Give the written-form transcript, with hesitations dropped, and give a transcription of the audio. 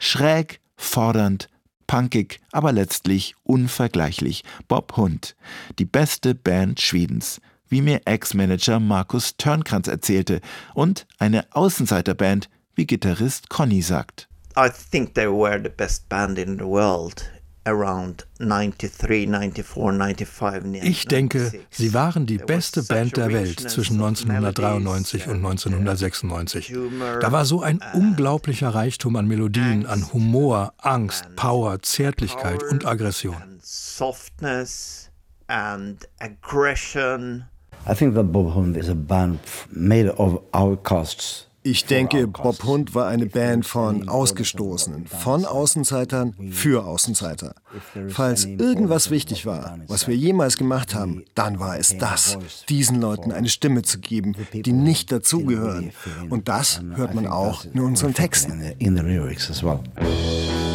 Schräg, fordernd, punkig, aber letztlich unvergleichlich. Bob Hund, die beste Band Schwedens, wie mir Ex-Manager Markus Törnkranz erzählte, und eine Außenseiterband, wie Gitarrist Conny sagt. I think they were the best band in the world. Around 93, 94, 95, Ich denke, sie waren die beste Band der Welt zwischen 1993 und 1996. Da war so ein unglaublicher Reichtum an Melodien, an Humor, Angst, Power, Zärtlichkeit und Aggression. Softness and aggression. I think that Bob Hund is a band made of outcasts. Ich denke, Bob Hund war eine Band von Ausgestoßenen, von Außenseitern für Außenseiter. Falls irgendwas wichtig war, was wir jemals gemacht haben, dann war es das, diesen Leuten eine Stimme zu geben, die nicht dazugehören. Und das hört man auch in unseren Texten. In the lyrics as well.